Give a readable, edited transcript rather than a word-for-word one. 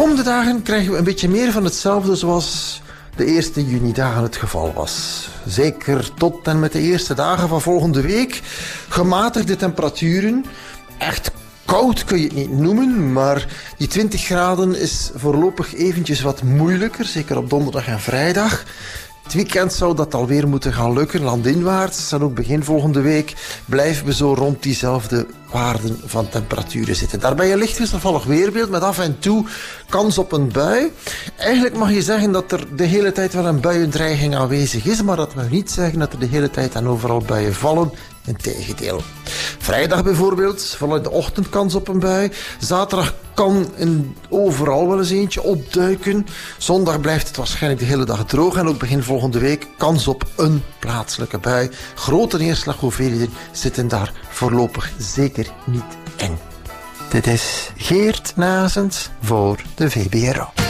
komende dagen krijgen we een beetje meer van hetzelfde zoals de eerste junidagen het geval was. Zeker tot en met de eerste dagen van volgende week. Gematigde temperaturen. Echt koud kun je het niet noemen, maar die 20 graden is voorlopig eventjes wat moeilijker. Zeker op donderdag en vrijdag. Het weekend zou dat alweer moeten gaan lukken, landinwaarts. En ook begin volgende week blijven we zo rond diezelfde waarden van temperaturen zitten. Daarbij een licht wisselvallig weerbeeld met af en toe kans op een bui. Eigenlijk mag je zeggen dat er de hele tijd wel een buiendreiging aanwezig is, maar dat wil niet zeggen dat er de hele tijd en overal buien vallen. Integendeel. Vrijdag bijvoorbeeld, vooral in de ochtend kans op een bui. Zaterdag kan overal wel eens eentje opduiken. Zondag blijft het waarschijnlijk de hele dag droog. En ook begin volgende week kans op een plaatselijke bui. Grote neerslaghoeveelheden zitten daar voorlopig zeker niet in. Dit is Geert Nazens voor de VBRO.